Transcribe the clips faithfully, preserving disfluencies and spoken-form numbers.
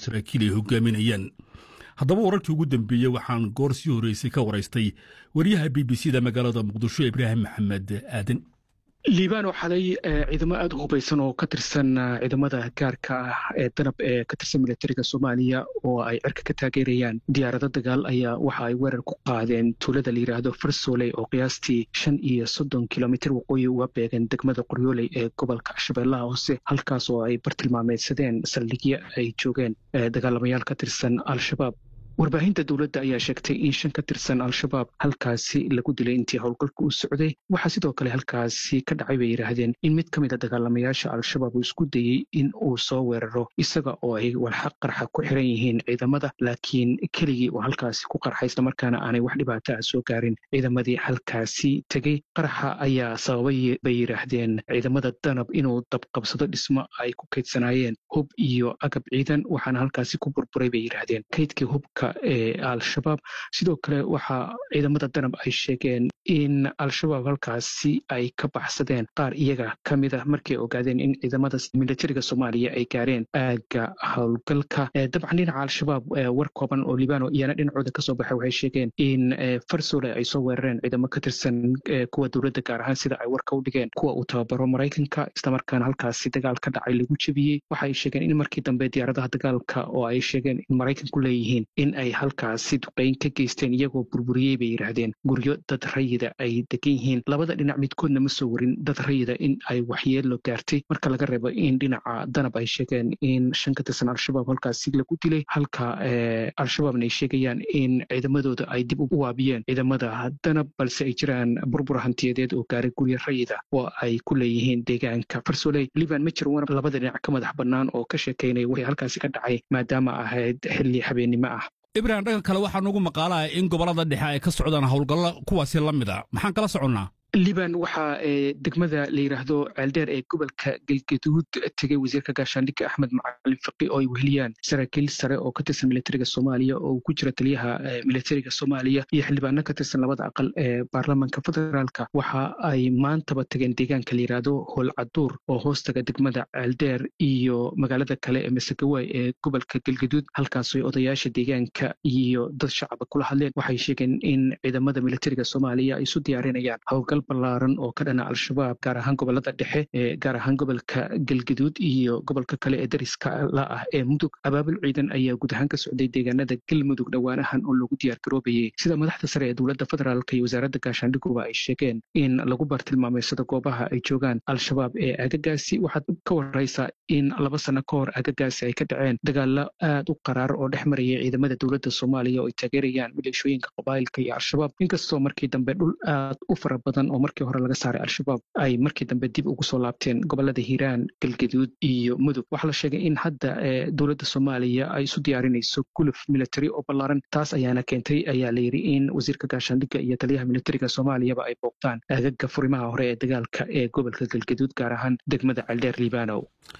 saraakiil ay hogaaminayaan. haddaba wararkii ugu dambeeyey waxaan goor sii horeysay ka waraystay wariyaha b b c da magaalada muqdisho ibraahim maxamed aadan. liibaan oo xalay ciidamo aad u hubaysan oo ka tirsan ciidamada gaarka ah ee danab ee ka tirsan militariga Soomaaliya oo ay cirka ka taageerayaan diyaarado dagaal ayaa waxa ay weerar ku qaadeen tuulada la yiraahdo Farsooley oo qiyaastii shan iyo soddon kiiloomitir waqooyi uga beegan degmada Qoryooley ee gobolka Shabeellaha Hoose, halkaas oo ay bartilmaameedsadeen saldhigyo ay joogeen dagaalamayaal ka tirsan Al-Shabaab. warbaahinta dowladda ayaa sheegtay in shan ka tirsan Al-Shabaab halkaasi lagu dilay intii howlgalka uu socday. waxaa sidoo kale halkaasi ka dhacay bay yiraahdeen in mid ka mid a dagaalamayaasha Al-Shabaab uu isku dayey in uu soo weeraro isaga oo ay walxaq qarxa ku xiran yihiin ciidamada, laakiin keligii uu halkaasi ku qarxay isla markaana aanay wax dhibaato ah soo gaarin ciidamadii halkaasi tegey. qarxa ayaa sababay bay yiraahdeen ciidamada danab inuu dabqabsado dhismo ay ku kaydsanaayeen hub iyo agab ciidan, waxaana halkaasi ku burburay bay yiraahdeen kaydkii hubka ee Al-Shabaab. sidoo kale waxa ciidamada danab ay sheegeen in Al-Shabaab halkaasi ay ka baxsadeen qaar iyaga ka mid ah markay ogaadeen in ciidamada militariga Soomaaliya ay gaareen aaga howlgalka. dabcan dhinaca Al-Shabaab war kooban oo Liibano iyana dhinacooda ka soo baxay waxay sheegeen in Farsooley ay soo weerareen ciidamo ka tirsan kuwa dowladda gaar ahaan sida ay warka u dhigeen kuwa uu tababaro Maraykanka, isla markaana halkaasi dagaal ka dhacay lagu jebiyey. waxay sheegeen in markii dambe diyaaradaha dagaalka oo ay sheegeen in Maraykanku leeyihiin in ay halkaasi duqeyn ka geysteen iyagoo burburiyey bay yiraahdeen guryo dad rayida ay degan yihiin. labada dhinac midkoodna ma soo warin dad rayida in ay waxyeelo gaartay, marka laga reebo in dhinaca danab ay sheegeen in shan ka tirsan Al-Shabaab halkaasi lagu dilay, halka Al-Shabaabna ay sheegayaan in ciidamadooda ay dib u waabiyeen ciidamada danab, balse ay jiraan burbur hantiyadeed oo gaaray guryo rayida oo ay ku leeyihiin deegaanka Farsooley. liibaan ma jiro war labada dhinac ka madax bannaan oo ka sheekeynaya wixii halkaasi ka dhacay maadaama ahayd xilli habeenimo ah. ibrahim, dhanka kale waxaa noogu maqaalaha in gobollada dhexe ay ka socdaan howlgallo kuwaasi la mid a, maxaan kala soconnaa? liibaan waxaa degmada la yiraahdo ceeldheer ee gobolka galgaduud tegay wasiirka gaashaandhigga Axmed Macalin Faqi oo ay weheliyaan saraakiil sare oo ka tirsan militariga Soomaaliya oo ku jira taliyaha militariga Soomaaliya iyo xildhibaano ka tirsan labada aqal ee baarlamaanka federaalka. waxa ay maantaba tageen deegaanka la yiraahdo Howlcaduur oo hoostaga degmada ceeldheer iyo magaalada kale ee Masagawaay ee gobolka galgaduud, halkaas oo odayaasha deegaanka iyo dad shacaba kula hadleen. waxay sheegeen in ciidamada militariga Soomaaliya ay isu diyaarinayaan howlgal balaaran oo ka dhana Al-Shabaab gaar ahaan gobolada dhexe ee gaar ahaan gobolka galgaduud iyo gobolka kale ee dariska la ah ee Mudug. abaabul ciidan ayaa guud ahaan ka socday deegaanada Galmudug dhawaanahan oo lagu diyaar garoobayay sida madaxda sare ee dowladda federaalka iyo wasaaradda gaashaandhiguba ay sheegeen in lagu bartilmaameysado goobaha ay joogaan Al-Shabaab ee aagagaasi. waxaad ka waraysaa in laba sano ka hor aagagaasi ay ka dhaceen dagaalo aad u qaraar oo dhex maraya ciidamada dowladda Soomaaliya oo ay taageerayaan maleeshooyinka qabaa'ilka iyo Al-Shabaab, inkastoo markii dambe dhul aad u fara badan oo markii hore laga saaray Al-Shabaab ay markii dambe dib ugu soo laabteen gobolada Hiiraan, Galgaduud iyo Mudug. waxaa la sheegay in hadda dowladda Soomaaliya ay isu diyaarinayso guluf military oo ballaaran, taas ayaana keentay ayaa la yiri in wasiirka gaashaandhigga iyo taliyaha militariga Soomaaliyaba ay booqdaan aagaga furimaha hore ee dagaalka ee gobolka Galgaduud gaar ahaan degmada Ceeldheer. Liibano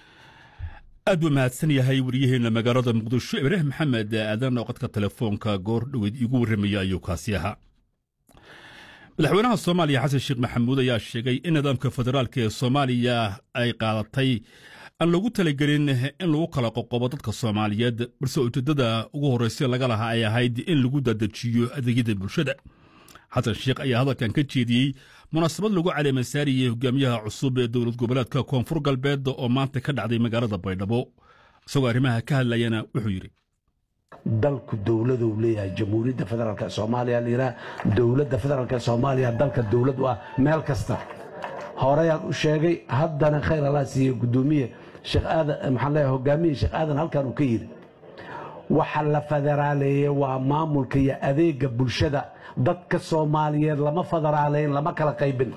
aad buu mahadsan yahay wariyaheena magaalada muqdisho ibraahim maxamed aadan oo qadka telefoonka goor dhaweyd igu warramaya ayuu kaasi ahaa. madaxweynaha Soomaaliya xasan sheekh maxamuud ayaa sheegay in nidaamka federaalka ee Soomaaliya ay qaadatay aan lagu talagelin in lagu kala qoqobo dadka Soomaaliyeed, balse ujeedada ugu horreysay laga lahaa ay ahayd in lagu dadajiyo adeegyada bulshada. xasan sheekh ayaa hadalkan ka jeediyey munaasabad lagu caleemasaariyey hogaamiyaha cusub ee dowlad goboleedka koonfur galbeed oo maanta ka dhacday magaalada Baydhabo. isagoo arrimaha ka hadlayana wuxuu yidhi dalku dowladu leeyahay jamhuuriyadda federaalka Soomaaliya leeyahay dowladda federaalka Soomaaliya dalka dowlad u ah meel kasta. horeyaan u sheegay haddana khayr Allah siiyo gudoomiye Sheekh Aadan maxaa la hogaamiye Sheekh Aadan halkan uu ka yiri waxa la federaaleeyay waa maamulka iyo adeega bulshada dadka Soomaaliyeed lama federaaleyn lama kala qaybin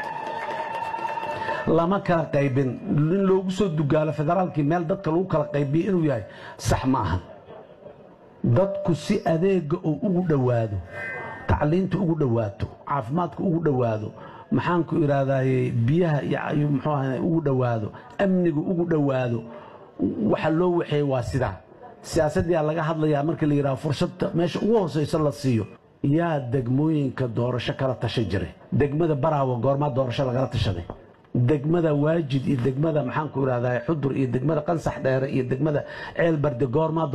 lama kala qaybin in loogu soo dugaalo federaalkii meel dadka lagu kala qaybiyo inuu yahay sax ma aha. dadku si adeega uu ugu dhawaado tacliinta ugu dhawaato caafimaadka ugu dhawaado maxaan ku iraadaayay biyaha iyo muxuu ahaay ugu dhawaado amniga ugu dhawaado waxa loo waxay waa sida siyaasadda laga hadlayaa marka la yiraahdo fursad meesha ugu hooseysa la siiyo yaa degmooyinka doorasho kala tashan jiray. degmada Baraawo goorma doorasho laga tashaday, degmada Waajid iyo degmada maxaan ku iraadaayay Xudur iyo degmada Qansax Dheere iyo degmada Ceel Barde goorma